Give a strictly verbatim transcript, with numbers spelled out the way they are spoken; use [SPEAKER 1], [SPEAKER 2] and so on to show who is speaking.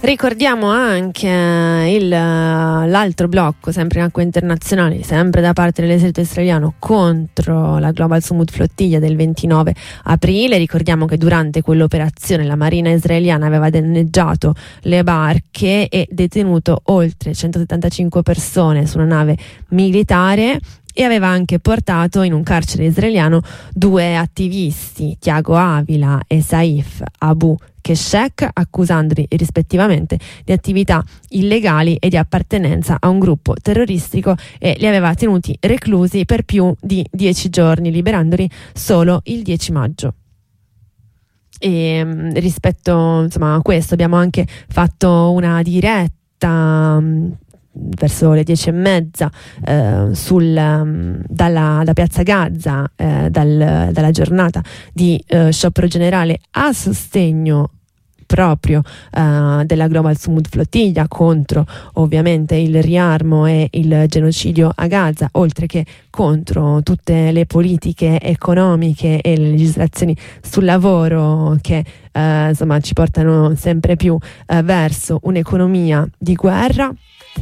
[SPEAKER 1] Ricordiamo anche il, l'altro blocco, sempre in acque internazionali, sempre da parte dell'esercito israeliano contro la Global Sumud Flottiglia del ventinove aprile. Ricordiamo che durante quell'operazione la marina israeliana aveva danneggiato le barche e detenuto oltre centosettantacinque persone su una nave militare, e aveva anche portato in un carcere israeliano due attivisti, Tiago Avila e Saif Abu Keshek, accusandoli rispettivamente di attività illegali e di appartenenza a un gruppo terroristico, e li aveva tenuti reclusi per più di dieci giorni, liberandoli solo il dieci maggio. E rispetto, insomma, a questo abbiamo anche fatto una diretta mh, verso le dieci e mezza eh, sul, um, dalla, da Piazza Gaza, eh, dal, dalla giornata di eh, sciopero generale a sostegno proprio uh, della Global Sumud Flottiglia, contro ovviamente il riarmo e il genocidio a Gaza, oltre che contro tutte le politiche economiche e le legislazioni sul lavoro che uh, insomma ci portano sempre più uh, verso un'economia di guerra.